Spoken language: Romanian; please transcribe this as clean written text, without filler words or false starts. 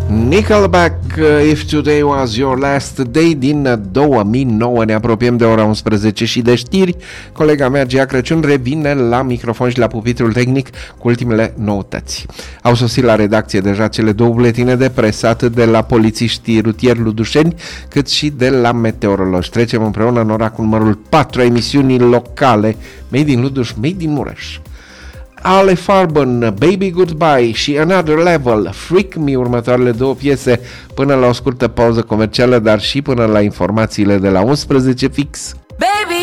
Nickelback, If Today Was Your Last Day, din 2009. Ne apropiem de ora 11 și de știri. Colega mea, Gia Crăciun, revine la microfon și la pupitrul tehnic cu ultimele noutăți. Au sosit la redacție deja cele două buletine de presă, atât de la polițiștii rutieri ludușeni, cât și de la meteorologi. Trecem împreună în ora cu numărul 4 a emisiunii locale Made in Luduș, Made in Mureș. Ale Farben, Baby Goodbye și Another Level, Freak Me, următoarele două piese, până la o scurtă pauză comercială, dar și până la informațiile de la 11 fix. Baby!